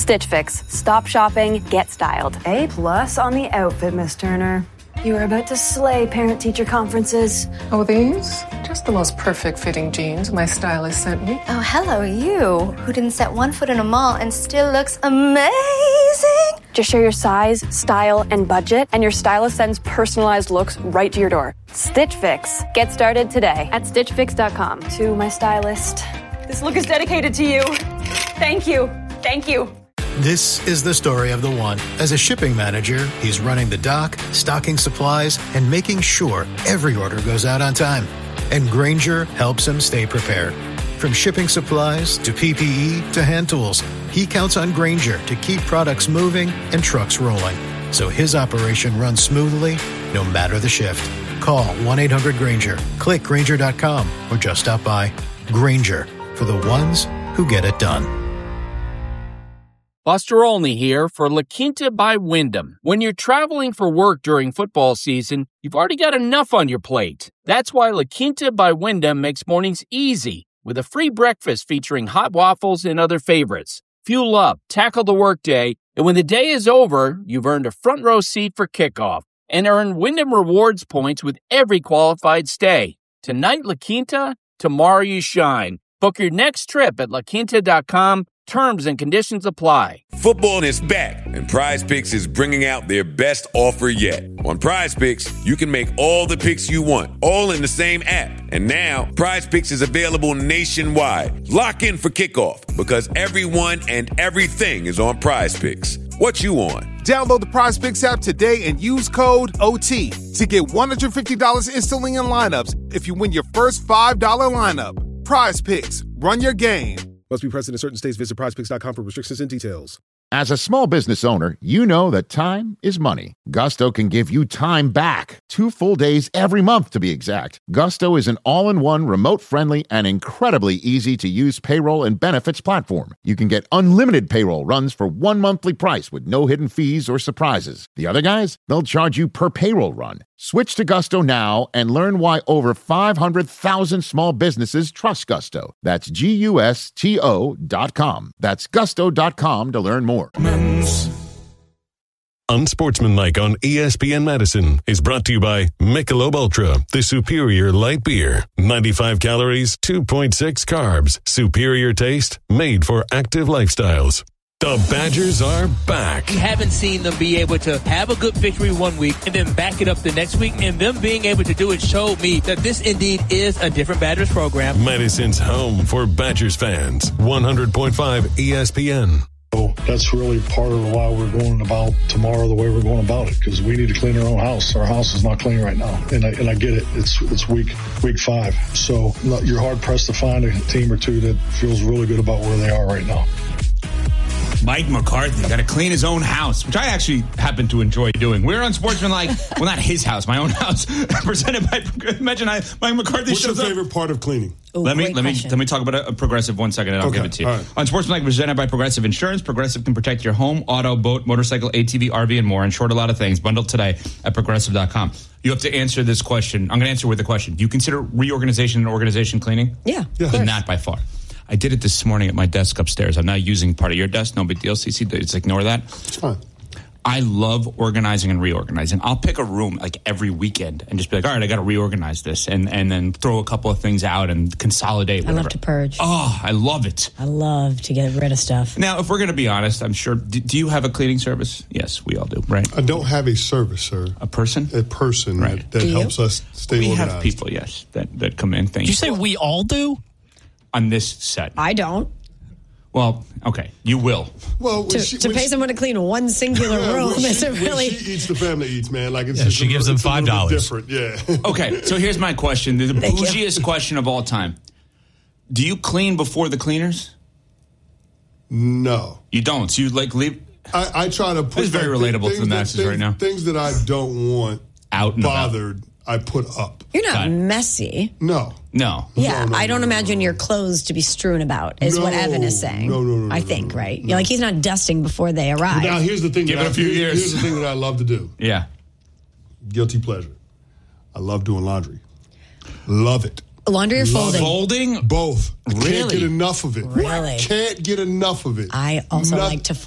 Stitch Fix. Stop shopping, get styled. A+ on the outfit, Miss Turner. You are about to slay parent-teacher conferences. Oh, these? Just the most perfect-fitting jeans my stylist sent me. Oh, hello, you, who didn't set one foot in a mall and still looks amazing. Just share your size, style, and budget, and your stylist sends personalized looks right to your door. Stitch Fix. Get started today at StitchFix.com. To my stylist. This look is dedicated to you. Thank you. Thank you. This is the story of the one. As a shipping manager, he's running the dock, stocking supplies, and making sure every order goes out on time. And Grainger helps him stay prepared. From shipping supplies to PPE to hand tools, he counts on Grainger to keep products moving and trucks rolling, so his operation runs smoothly no matter the shift. Call 1-800-GRAINGER, click Grainger.com, or just stop by. Grainger, for the ones who get it done. Buster Olney here for La Quinta by Wyndham. When you're traveling for work during football season, you've already got enough on your plate. That's why La Quinta by Wyndham makes mornings easy with a free breakfast featuring hot waffles and other favorites. Fuel up, tackle the workday, and when the day is over, you've earned a front row seat for kickoff and earn Wyndham Rewards points with every qualified stay. Tonight, La Quinta, tomorrow you shine. Book your next trip at laquinta.com. Terms and conditions apply. Football is back, and Prize Picks is bringing out their best offer yet. On Prize Picks, you can make all the picks you want, all in the same app. And now, Prize Picks is available nationwide. Lock in for kickoff, because everyone and everything is on Prize Picks. What you on? Download the Prize Picks app today and use code OT to get $150 instantly in lineups if you win your first $5 lineup. Prize Picks. Run your game. Must be present in certain states. Visit prizepicks.com for restrictions and details. As a small business owner, you know that time is money. Gusto can give you time back. 2 full days every month, to be exact. Gusto is an all-in-one, remote-friendly, and incredibly easy-to-use payroll and benefits platform. You can get unlimited payroll runs for one monthly price with no hidden fees or surprises. The other guys, they'll charge you per payroll run. Switch to Gusto now and learn why over 500,000 small businesses trust Gusto. That's GUSTO.com. That's gusto.com to learn more. Unsportsmanlike on ESPN Madison is brought to you by Michelob Ultra, the superior light beer. 95 calories, 2.6 carbs. Superior taste, made for active lifestyles. The Badgers are back. We haven't seen them be able to have a good victory one week and then back it up the next week, and them being able to do it showed me that this indeed is a different Badgers program. Madison's home for Badgers fans. 100.5 ESPN. So that's really part of why we're going about tomorrow the way we're going about it, because we need to clean our own house. Our house is not clean right now, and I get it. It's week 5, so you're hard pressed to find a team or two that feels really good about where they are right now. Mike McCarthy got to clean his own house, which I actually happen to enjoy doing. We're on Sportsmanlike. Well, not his house, my own house. Presented by, imagine Mike McCarthy What's your shows up. favorite part of cleaning? Ooh, let me talk about a Progressive 1 second, and I'll give it to you. Right. On Sportsmanlike, presented by Progressive Insurance. Progressive can protect your home, auto, boat, motorcycle, ATV, RV, and more. In short, a lot of things. Bundled today at Progressive.com. You have to answer this question. I'm going to answer with a question. Do you consider reorganization and organization cleaning? Yeah. Not by far. I did it this morning at my desk upstairs. I'm not using part of your desk. No big deal, CC. Just ignore that. It's fine. I love organizing and reorganizing. I'll pick a room like every weekend and just be like, all right, I got to reorganize this, and then throw a couple of things out and consolidate. Whatever. I love to purge. Oh, I love it. I love to get rid of stuff. Now, if we're going to be honest, I'm sure, do you have a cleaning service? Yes, we all do, right? I don't have a service, sir. A person? A person right. that helps us stay organized. We have people, yes, that come in. Things. Did you say we all do? On this set. I don't. Well, okay, you will. Well, to pay someone to clean one singular room isn't really. When she eats, the family eats, man. Like it's she gives them $5. Different, yeah. Okay, so here's my question: the bougiest question of all time. Do you clean before the cleaners? No, you don't. So you leave. I try to put. It's very relatable to the masses right now. Things that I don't want out and bothered. I put up. You're not messy. No. Yeah, I don't imagine your clothes to be strewn about, is what Evan is saying. No. I think, right? You're like, he's not dusting before they arrive. Now, here's the thing. Give it a few years. Here's the thing that I love to do. Yeah. Guilty pleasure. I love doing laundry. Love it. Laundry or folding? Folding? Both. Really? Can't get enough of it. Really? Can't get enough of it. I also like to fold.